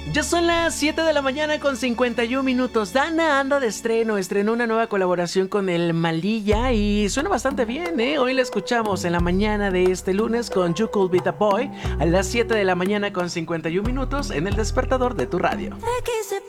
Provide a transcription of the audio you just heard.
Ya son las 7 de la mañana con 51 minutos. Dana anda de estrenó una nueva colaboración con el Malilla y suena bastante bien, ¿eh? Hoy la escuchamos en la mañana de este lunes con You Could Be The Boy a las 7 de la mañana con 51 minutos en el despertador de tu radio.